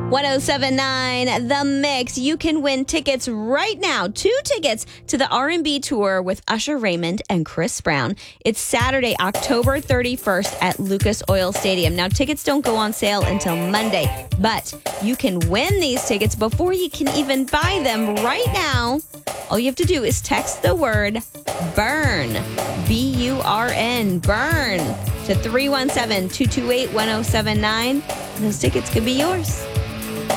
1079 The Mix. You can win tickets right now. 2 tickets to the R&B tour with Usher Raymond and Chris Brown. It's Saturday, October 31st at Lucas Oil Stadium. Now, tickets don't go on sale until Monday, but you can win these tickets before you can even buy them right now. All you have to do is text the word BURN, B-U-R-N, BURN, to 317-228-1079. Those tickets could be yours.